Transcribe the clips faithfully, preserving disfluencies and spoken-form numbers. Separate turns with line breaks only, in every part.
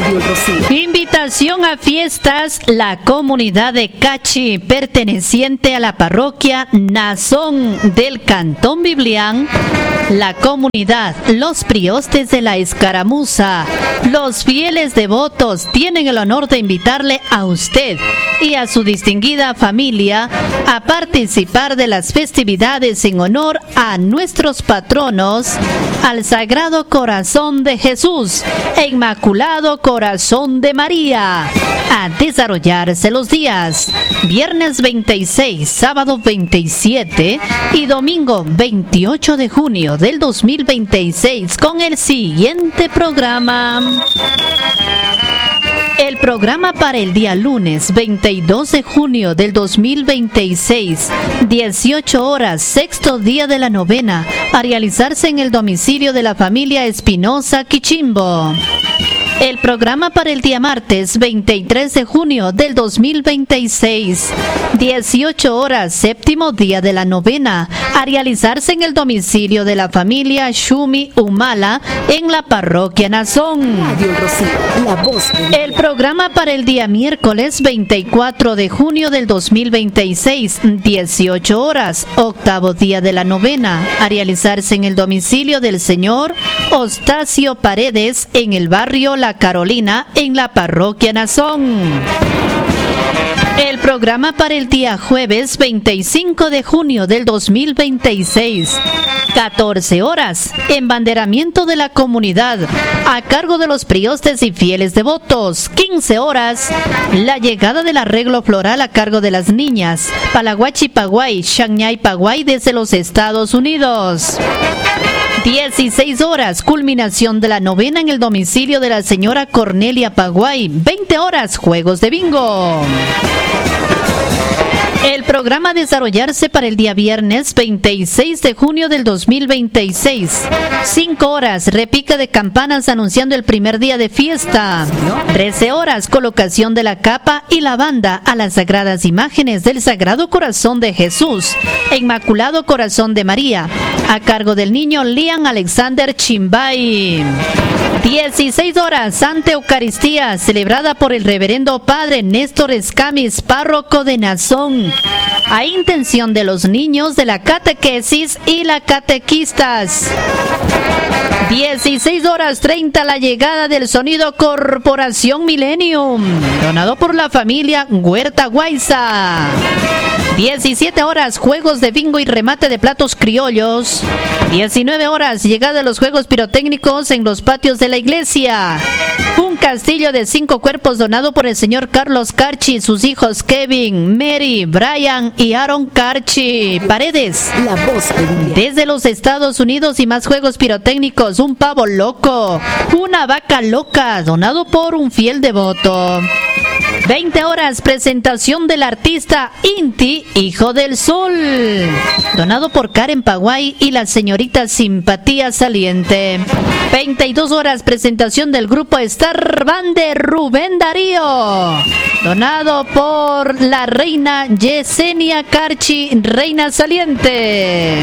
Radio Rocío.
Invitación a fiestas, la comunidad de Cachi, perteneciente a la parroquia Nazón del Cantón Biblián, la comunidad, los priostes de la Escaramuza, los fieles devotos tienen el honor de invitarle a usted y a su distinguida familia a participar de las festividades en honor a nuestros patronos, al Sagrado Corazón de Jesús e Inmaculado Corazón de María, a desarrollarse los días viernes veintiséis, sábado veintisiete y domingo veintiocho de junio del dos mil veintiséis con el siguiente programa. El programa para el día lunes veintidós de junio del dos mil veintiséis, dieciocho horas, sexto día de la novena, a realizarse en el domicilio de la familia Espinosa Quichimbo. El programa para el día martes veintitrés de junio del dos mil veintiséis, dieciocho horas, séptimo día de la novena, a realizarse en el domicilio de la familia Shumi Humala en la parroquia Nazón.
Radio Rocío, la voz de...
El programa para el día miércoles veinticuatro de junio del dos mil veintiséis, dieciocho horas, octavo día de la novena, a realizarse en el domicilio del señor Ostacio Paredes en el barrio La Carolina en la parroquia Nazón. El programa para el día jueves veinticinco de junio del dos mil veintiséis, catorce horas, embanderamiento de la comunidad a cargo de los priostes y fieles devotos. quince horas, la llegada del arreglo floral a cargo de las niñas Palaguachi Paguay, Shanghai Paguay desde los Estados Unidos. dieciséis horas, culminación de la novena en el domicilio de la señora Cornelia Paguay. veinte horas, juegos de bingo. El programa a desarrollarse para el día viernes veintiséis de junio del dos mil veintiséis. cinco horas, repica de campanas anunciando el primer día de fiesta. trece horas, colocación de la capa y la banda a las sagradas imágenes del Sagrado Corazón de Jesús e Inmaculado Corazón de María, a cargo del niño Liam Alexander Chimbay. dieciséis horas, Santa Eucaristía, celebrada por el reverendo padre Néstor Escamis, párroco de Nazón, a intención de los niños de la catequesis y la catequistas. dieciséis horas treinta, la llegada del sonido Corporación Millennium, donado por la familia Huerta Guayza. diecisiete horas, juegos de bingo y remate de platos criollos. diecinueve horas, llegada de los juegos pirotécnicos en los patios de la iglesia. Un castillo de cinco cuerpos donado por el señor Carlos Carchi, sus hijos Kevin, Mary, Brian y Aaron Carchi Paredes.
La voz de...
Desde los Estados Unidos y más juegos pirotécnicos, un pavo loco, una vaca loca, donado por un fiel devoto. veinte horas, presentación del artista Inti, Hijo del Sol, donado por Karen Paguay y la señorita Simpatía Saliente. veintidós horas, presentación del grupo Star Band de Rubén Darío, donado por la reina Yesenia Carchi, Reina Saliente.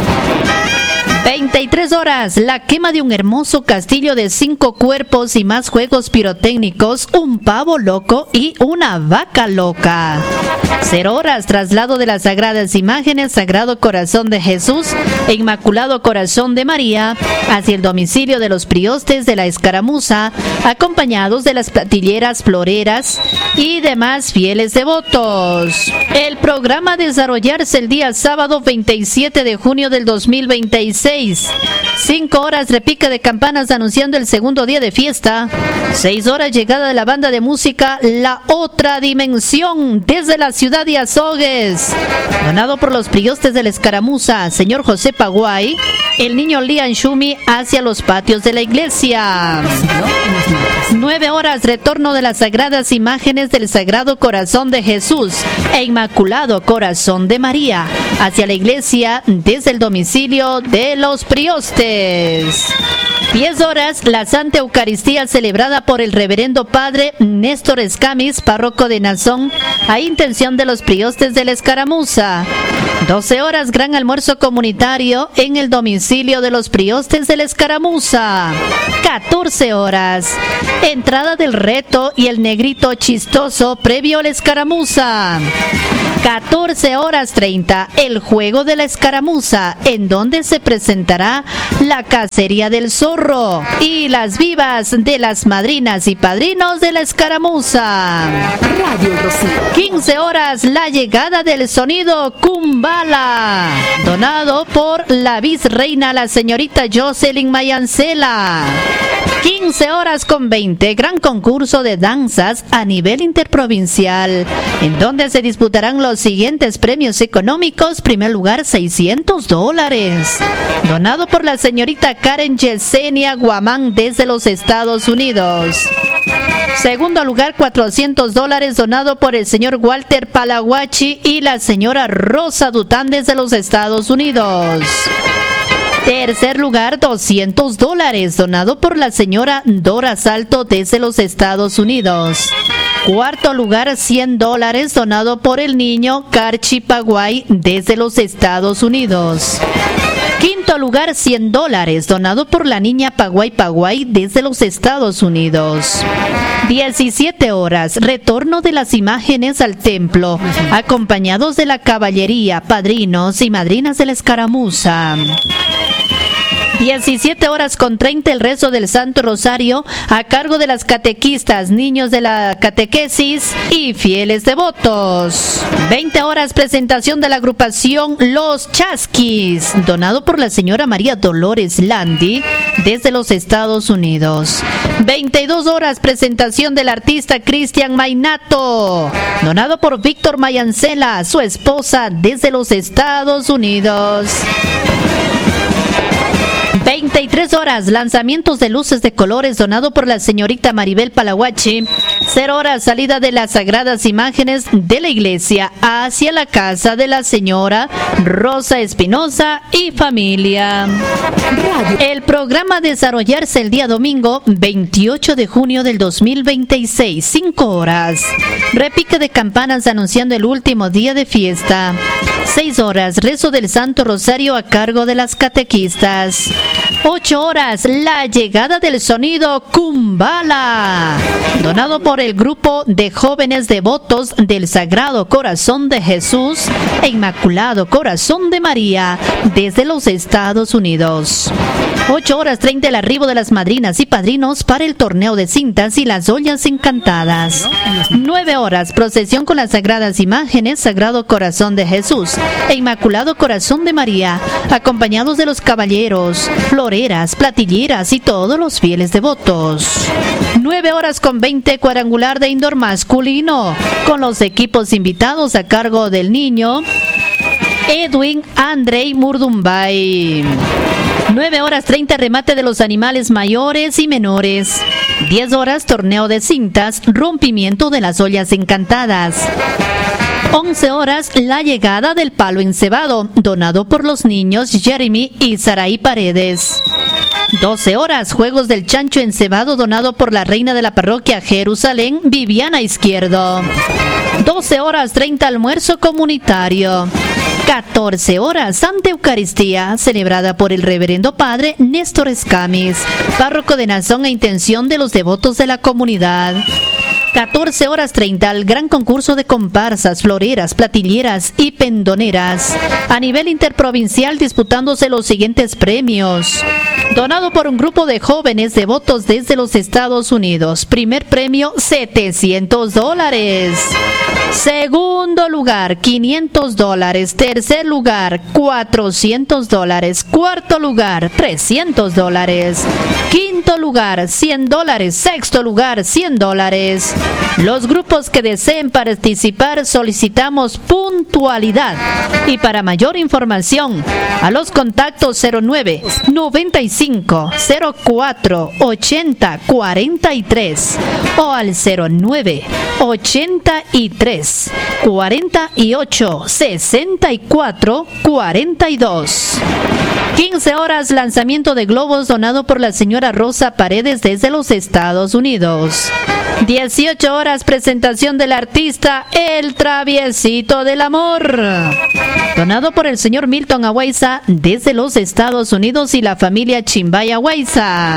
veintitrés horas, la quema de un hermoso castillo de cinco cuerpos y más juegos pirotécnicos, un pavo loco y una vaca loca. cero horas, traslado de las sagradas imágenes Sagrado Corazón de Jesús e Inmaculado Corazón de María hacia el domicilio de los priostes de la Escaramuza, acompañados de las platilleras floreras y demás fieles devotos. El programa a desarrollarse el día sábado veintisiete de junio del dos mil veintiséis. cinco horas, repique de campanas anunciando el segundo día de fiesta. seis horas, llegada de la banda de música La Otra Dimensión desde la ciudad de Azogues, donado por los priostes de la Escaramuza, señor José Paguay, el niño Lian Shumi hacia los patios de la iglesia. nueve horas, retorno de las sagradas imágenes del Sagrado Corazón de Jesús e Inmaculado Corazón de María hacia la iglesia desde el domicilio de los los Priostes. diez horas, la Santa Eucaristía celebrada por el Reverendo Padre Néstor Escamis, párroco de Nazón, a intención de los Priostes de la Escaramuza. doce horas, gran almuerzo comunitario en el domicilio de los Priostes de la Escaramuza. catorce horas, entrada del reto y el negrito chistoso previo a la Escaramuza. catorce horas treinta, el juego de la Escaramuza, en donde se presentará la cacería del zorro y las vivas de las madrinas y padrinos de la Escaramuza.
Radio Rocío.
quince horas, la llegada del sonido Kumbala, donado por la vicereina, la señorita Jocelyn Mayancela. quince horas con veinte, gran concurso de danzas a nivel interprovincial, en donde se disputarán los siguientes premios económicos. Primer lugar, seiscientos dólares, donado por la señorita Karen Yesenia Guamán desde los Estados Unidos. Segundo lugar, cuatrocientos dólares, donado por el señor Walter Palaguachi y la señora Rosa Dután desde los Estados Unidos. Tercer lugar, doscientos dólares, donado por la señora Dora Salto desde los Estados Unidos. Cuarto lugar, cien dólares, donado por el niño Carchi Paguay desde los Estados Unidos. Quinto lugar, cien dólares, donado por la niña Paguay Paguay desde los Estados Unidos. diecisiete horas, retorno de las imágenes al templo, acompañados de la caballería, padrinos y madrinas de la Escaramuza. diecisiete horas con treinta, el rezo del Santo Rosario a cargo de las catequistas, niños de la catequesis y fieles devotos. veinte horas, presentación de la agrupación Los Chasquis, donado por la señora María Dolores Landi desde los Estados Unidos. veintidós horas, presentación del artista Cristian Mainato, donado por Víctor Mayancela, su esposa desde los Estados Unidos. veintitrés horas, lanzamientos de luces de colores, donado por la señorita Maribel Palaguachi. cero horas, salida de las sagradas imágenes de la iglesia hacia la casa de la señora Rosa Espinosa y familia. El programa a desarrollarse el día domingo veintiocho de junio del dos mil veintiséis, cinco horas. Repique de campanas anunciando el último día de fiesta. seis horas, rezo del Santo Rosario a cargo de las catequistas. ocho horas, la llegada del sonido Kumbala, donado por el grupo de jóvenes devotos del Sagrado Corazón de Jesús e Inmaculado Corazón de María desde los Estados Unidos. ocho horas treinta, el arribo de las madrinas y padrinos para el torneo de cintas y las ollas encantadas. nueve horas, procesión con las sagradas imágenes Sagrado Corazón de Jesús e Inmaculado Corazón de María, acompañados de los caballeros, floreras, platilleras y todos los fieles devotos. nueve horas con veinte, cuadrangular de indoor masculino, con los equipos invitados a cargo del niño Edwin Andrei Murdumbay. nueve horas treinta, remate de los animales mayores y menores. diez horas, torneo de cintas, rompimiento de las ollas encantadas. once horas, la llegada del palo encebado, donado por los niños Jeremy y Saraí Paredes. doce horas, juegos del chancho encebado, donado por la reina de la parroquia Jerusalén, Viviana Izquierdo. doce horas treinta, almuerzo comunitario. catorce horas, Santa Eucaristía, celebrada por el Reverendo Padre Néstor Escamis, párroco de Nazón a intención de los devotos de la comunidad. catorce horas treinta, el gran concurso de comparsas, floreras, platilleras y pendoneras a nivel interprovincial, disputándose los siguientes premios. Donado por un grupo de jóvenes devotos desde los Estados Unidos. Primer premio, setecientos dólares. Segundo lugar, quinientos dólares. Tercer lugar, cuatrocientos dólares. Cuarto lugar, trescientos dólares. Quinto Quinto lugar, cien dólares. Sexto lugar, cien dólares. Los grupos que deseen participar solicitamos puntualidad. Y para mayor información, a los contactos cero nueve, noventa y cinco, cero cuatro, ochenta, cuarenta y tres o al cero nueve, ochenta y tres, cuarenta y ocho, sesenta y cuatro, cuarenta y dos. quince horas, lanzamiento de globos donado por la señora Rosa Paredes desde los Estados Unidos. dieciocho horas, presentación del artista El Traviesito del Amor, donado por el señor Milton Awaiza desde los Estados Unidos y la familia Chimbay Awaiza.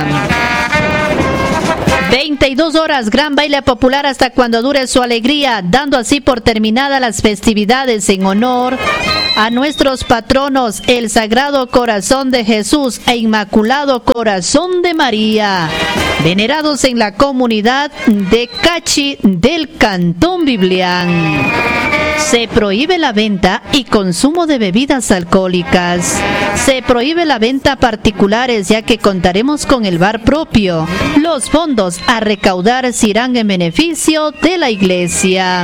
veintidós horas, gran baile popular hasta cuando dure su alegría, dando así por terminada las festividades en honor a nuestros patronos, el Sagrado Corazón de Jesús e Inmaculado Corazón de María, venerados en la comunidad de Cachi del Cantón Biblián. Se prohíbe la venta y consumo de bebidas alcohólicas. Se prohíbe la venta a particulares, ya que contaremos con el bar propio. Los fondos a recaudar se irán en beneficio de la iglesia.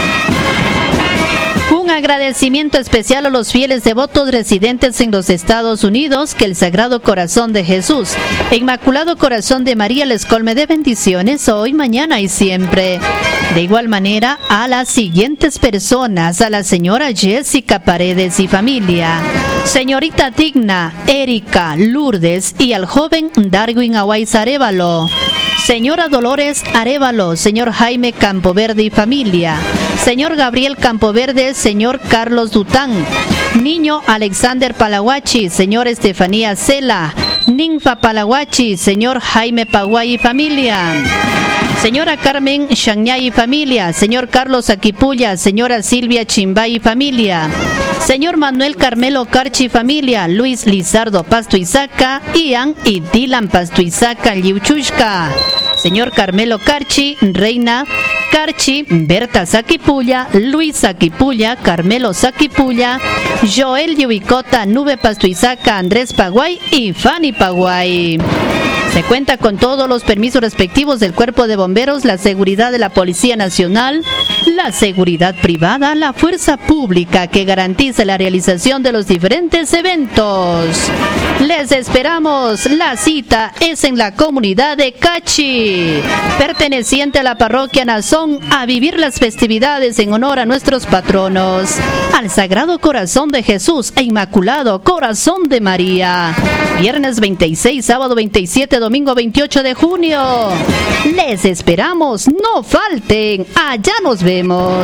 Un agradecimiento especial a los fieles devotos residentes en los Estados Unidos, que el Sagrado Corazón de Jesús e Inmaculado Corazón de María les colme de bendiciones hoy, mañana y siempre. De igual manera, a las siguientes personas: a la señora Jessica Paredes y familia, señorita Digna, Erika, Lourdes y al joven Darwin Awaiza Arévalo, señora Dolores Arévalo, señor Jaime Campoverde y familia, señor Gabriel Campoverde, señor Carlos Dután, niño Alexander Palahuachi, señor Estefanía Cela, Ninfa Palahuachi, señor Jaime Paguay y familia, señora Carmen Shanyay y familia, señor Carlos Aquipulla, señora Silvia Chimbay y familia, señor Manuel Carmelo Carchi y familia, Luis Lizardo Pastuizaca, Ian y Dylan Pastuizaca Liuchushka, señor Carmelo Carchi, Reina Carchi, Berta Saquipulla, Luis Saquipulla, Carmelo Saquipulla, Joel Yubicota, Nube Pastuizaca, Andrés Paguay y Fanny Paguay. Se cuenta con todos los permisos respectivos del Cuerpo de Bomberos, la seguridad de la Policía Nacional, la seguridad privada, la fuerza pública que garantiza la realización de los diferentes eventos. Les esperamos. La cita es en la comunidad de Cachi, perteneciente a la parroquia Nazón, a vivir las festividades en honor a nuestros patronos, al Sagrado Corazón de Jesús e Inmaculado Corazón de María. Viernes veintiséis, sábado veintisiete, domingo veintiocho de junio. Les esperamos, no falten, allá nos vemos.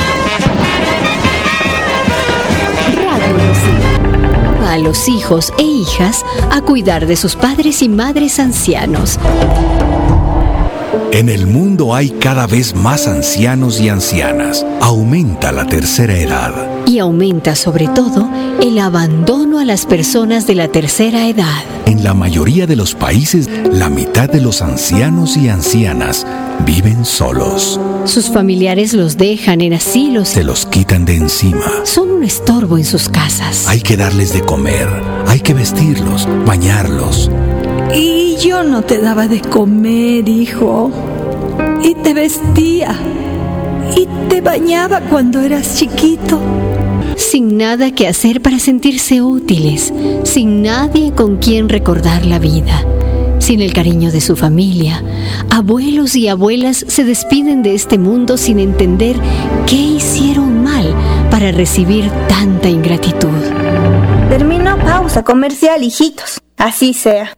Radio Rocío. A los hijos e hijas a cuidar de sus padres y madres ancianos.
En el mundo hay cada vez más ancianos y ancianas. Aumenta la tercera edad.
Y aumenta sobre todo el abandono a las personas de la tercera edad.
En la mayoría de los países, la mitad de los ancianos y ancianas viven solos.
Sus familiares los dejan en asilos.
Se los quitan de encima.
Son un estorbo en sus casas.
Hay que darles de comer, hay que vestirlos, bañarlos.
Y yo no te daba de comer, hijo. Y te vestía. Y te bañaba cuando eras chiquito.
Sin nada que hacer para sentirse útiles, sin nadie con quien recordar la vida, sin el cariño de su familia, abuelos y abuelas se despiden de este mundo sin entender qué hicieron mal para recibir tanta ingratitud.
Termino pausa comercial, hijitos. Así sea.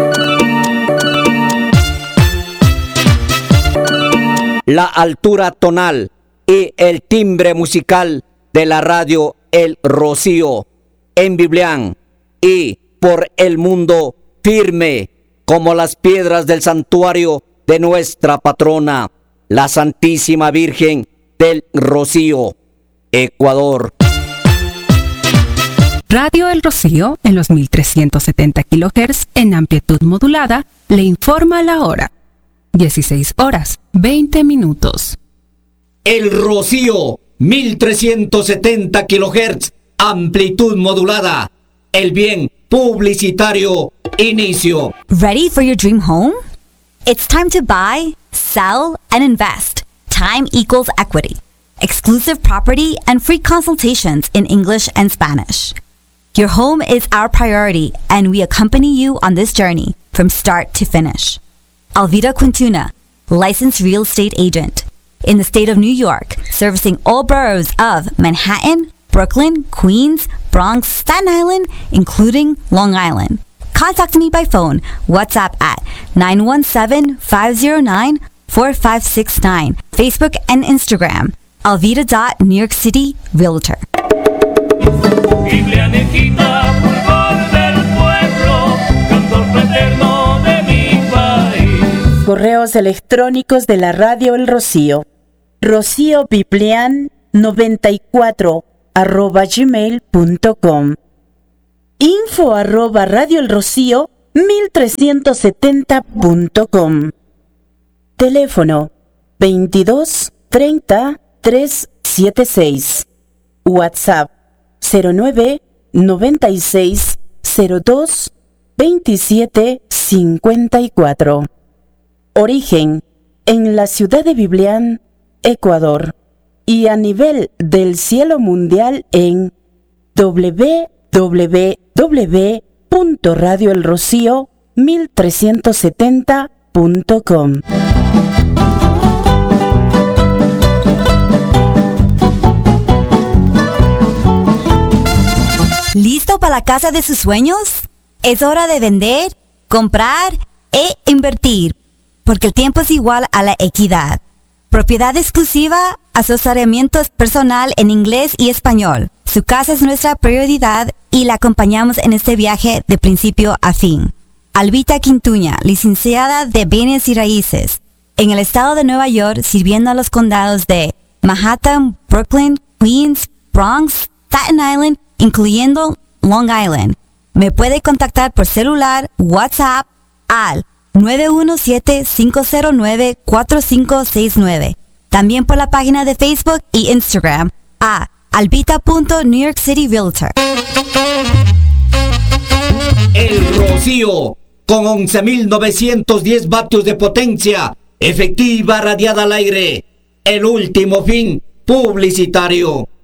La altura tonal y el timbre musical de la radio El Rocío en Biblián y por el mundo, firme como las piedras del santuario de nuestra patrona, la Santísima Virgen del Rocío, Ecuador.
Radio El Rocío, en los mil trescientos setenta kilohertz en amplitud modulada, le informa la hora. dieciséis horas, veinte minutos.
El Rocío, mil trescientos setenta kilohertz, amplitud modulada, el bien publicitario inicio.
Ready for your dream home? It's time to buy, sell, and invest. Time equals equity. Exclusive property and free consultations in English and Spanish. Your home is our priority, and we accompany you on this journey from start to finish. Alvida Quintuna, licensed real estate agent. In the state of New York, servicing all boroughs of Manhattan, Brooklyn, Queens, Bronx, Staten Island, including Long Island. Contact me by phone, WhatsApp at nine one seven, five zero nine, four five six nine, Facebook and Instagram, alvida dot new york city realtor.
Biblia Nejita, fulgor del pueblo, cantor fraterno de mi país.
Correos electrónicos de la radio El Rocío. Rocío Biblian noventa y cuatro arroba gmail punto com. Info arroba radio El Rocío mil trescientos setenta punto com. Teléfono veintidós treinta trescientos setenta y seis. WhatsApp cero nueve noventa y seis cero dos veintisiete cincuenta y cuatro. Origen en la ciudad de Biblian, Ecuador, y a nivel del cielo mundial en doble u doble u doble u punto radio el rocío mil trescientos setenta punto com.
¿Listo para la casa de sus sueños? Es hora de vender, comprar e invertir, porque el tiempo es igual a la equidad. Propiedad exclusiva, asesoramiento personal en inglés y español. Su casa es nuestra prioridad y la acompañamos en este viaje de principio a fin. Albita Quintuña, licenciada de Bienes y Raíces, en el estado de Nueva York, sirviendo a los condados de Manhattan, Brooklyn, Queens, Bronx, Staten Island, incluyendo Long Island. Me puede contactar por celular, WhatsApp al nueve uno siete, cinco cero nueve, cuatro cinco seis nueve. También por la página de Facebook y Instagram a albita punto new york city realtor.
El Rocío, con once mil novecientos diez vatios de potencia, efectiva radiada al aire. El último fin publicitario.